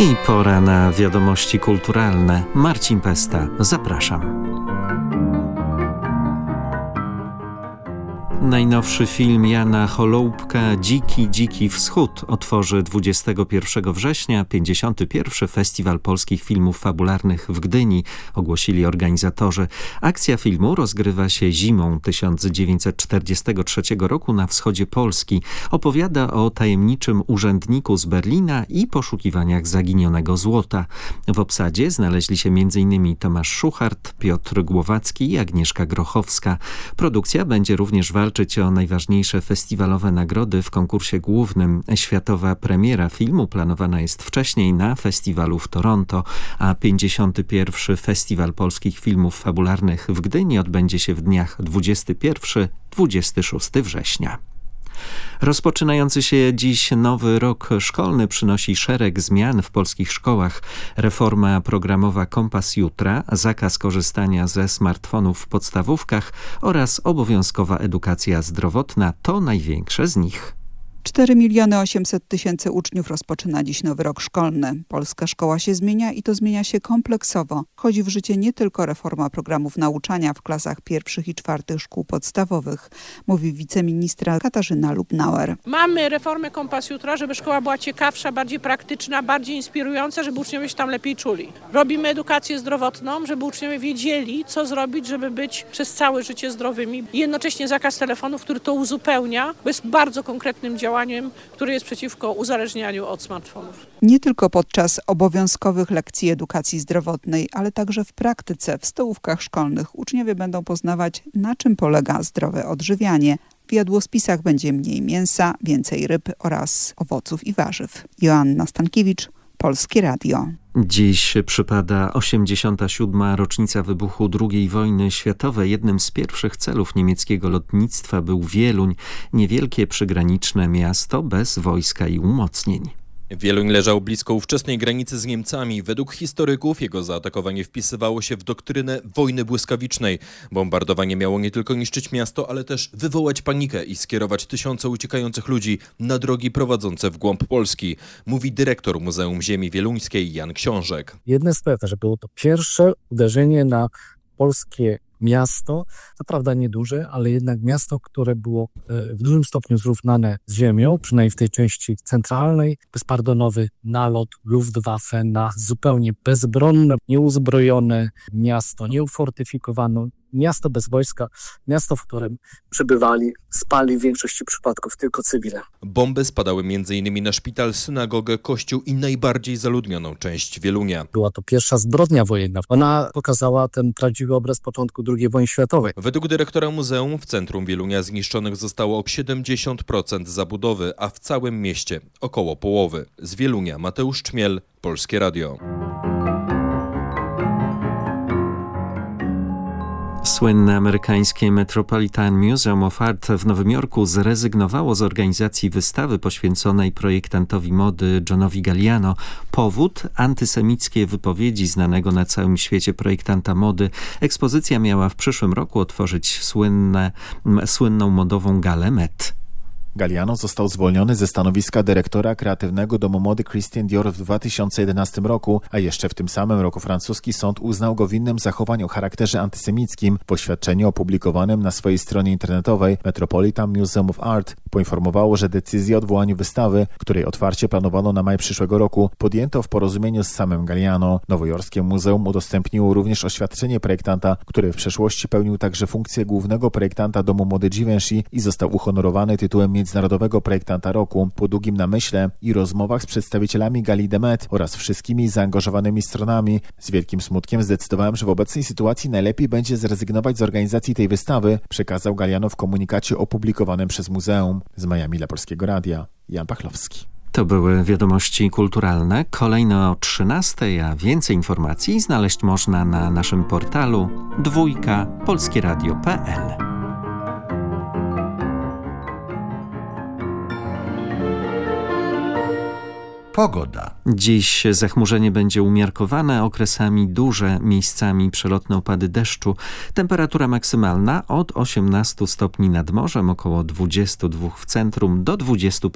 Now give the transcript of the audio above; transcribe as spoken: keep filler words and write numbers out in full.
I pora na wiadomości kulturalne. Marcin Pesta, zapraszam. Najnowszy film Jana Holoubka Dziki, Dziki Wschód otworzy dwudziestego pierwszego września pięćdziesiąty pierwszy Festiwal Polskich Filmów Fabularnych w Gdyni, ogłosili organizatorzy. Akcja filmu rozgrywa się zimą tysiąc dziewięćset czterdziestego trzeciego roku na wschodzie Polski. Opowiada o tajemniczym urzędniku z Berlina i poszukiwaniach zaginionego złota. W obsadzie znaleźli się między innymi Tomasz Szuchart, Piotr Głowacki i Agnieszka Grochowska. Produkcja będzie również walczyć o najważniejsze festiwalowe nagrody w konkursie głównym. Światowa premiera filmu planowana jest wcześniej na festiwalu w Toronto, a pięćdziesiąty pierwszy Festiwal Polskich Filmów Fabularnych w Gdyni odbędzie się w dniach dwudziestego pierwszego do dwudziestego szóstego września. Rozpoczynający się dziś nowy rok szkolny przynosi szereg zmian w polskich szkołach. Reforma programowa Kompas Jutra, zakaz korzystania ze smartfonów w podstawówkach oraz obowiązkowa edukacja zdrowotna to największe z nich. cztery miliony osiemset tysięcy uczniów rozpoczyna dziś nowy rok szkolny. Polska szkoła się zmienia i to zmienia się kompleksowo. Wchodzi w życie nie tylko reforma programów nauczania w klasach pierwszych i czwartych szkół podstawowych, mówi wiceministra Katarzyna Lubnauer. Mamy reformę Kompas Jutra, żeby szkoła była ciekawsza, bardziej praktyczna, bardziej inspirująca, żeby uczniowie się tam lepiej czuli. Robimy edukację zdrowotną, żeby uczniowie wiedzieli, co zrobić, żeby być przez całe życie zdrowymi. I jednocześnie zakaz telefonów, który to uzupełnia, bo jest bardzo konkretnym działaniem. działaniem, które jest przeciwko uzależnianiu od smartfonów. Nie tylko podczas obowiązkowych lekcji edukacji zdrowotnej, ale także w praktyce, w stołówkach szkolnych uczniowie będą poznawać, na czym polega zdrowe odżywianie. W jadłospisach będzie mniej mięsa, więcej ryb oraz owoców i warzyw. Joanna Stankiewicz, Polskie Radio. Dziś przypada osiemdziesiąta siódma rocznica wybuchu drugiej wojny światowej. Jednym z pierwszych celów niemieckiego lotnictwa był Wieluń, niewielkie przygraniczne miasto bez wojska i umocnień. Wieluń leżał blisko ówczesnej granicy z Niemcami. Według historyków jego zaatakowanie wpisywało się w doktrynę wojny błyskawicznej. Bombardowanie miało nie tylko niszczyć miasto, ale też wywołać panikę i skierować tysiące uciekających ludzi na drogi prowadzące w głąb Polski, mówi dyrektor Muzeum Ziemi Wieluńskiej Jan Książek. Jedne z pewne, że było to pierwsze uderzenie na polskie miasto, co prawda nieduże, ale jednak miasto, które było w dużym stopniu zrównane z ziemią, przynajmniej w tej części centralnej. Bezpardonowy nalot Luftwaffe na zupełnie bezbronne, nieuzbrojone miasto, nieufortyfikowane, miasto bez wojska, miasto, w którym przebywali, spali w większości przypadków tylko cywile. Bomby spadały między innymi na szpital, synagogę, kościół i najbardziej zaludnioną część Wielunia. Była to pierwsza zbrodnia wojenna. Ona pokazała ten prawdziwy obraz początku drugiej wojny światowej. Według dyrektora muzeum w centrum Wielunia zniszczonych zostało o siedemdziesiąt procent zabudowy, a w całym mieście około połowy. Z Wielunia Mateusz Czmiel, Polskie Radio. Słynne amerykańskie Metropolitan Museum of Art w Nowym Jorku zrezygnowało z organizacji wystawy poświęconej projektantowi mody Johnowi Galliano. Powód? Antysemickie wypowiedzi znanego na całym świecie projektanta mody. Ekspozycja miała w przyszłym roku otworzyć słynne, słynną modową galę Met. Galliano został zwolniony ze stanowiska dyrektora kreatywnego domu mody Christian Dior w dwa tysiące jedenastym roku, a jeszcze w tym samym roku francuski sąd uznał go winnym zachowań o charakterze antysemickim. W oświadczeniu opublikowanym na swojej stronie internetowej Metropolitan Museum of Art poinformowało, że decyzję o odwołaniu wystawy, której otwarcie planowano na maj przyszłego roku, podjęto w porozumieniu z samym Galliano. Nowojorskie muzeum udostępniło również oświadczenie projektanta, który w przeszłości pełnił także funkcję głównego projektanta domu mody Givenchy i został uhonorowany tytułem Międzynarodowego Projektanta Roku. Po długim namyśle i rozmowach z przedstawicielami Gali de Met oraz wszystkimi zaangażowanymi stronami, z wielkim smutkiem zdecydowałem, że w obecnej sytuacji najlepiej będzie zrezygnować z organizacji tej wystawy, przekazał Galliano w komunikacie opublikowanym przez muzeum. Z Miami dla Polskiego Radia, Jan Pachlowski. To były wiadomości kulturalne. Kolejne o trzynastej, a więcej informacji znaleźć można na naszym portalu dwójka polskieradio kropka pe el. Pogoda. Dziś zachmurzenie będzie umiarkowane, okresami duże, miejscami przelotne opady deszczu. Temperatura maksymalna od osiemnastu stopni nad morzem, około dwudziestu dwóch w centrum, do dwudziestu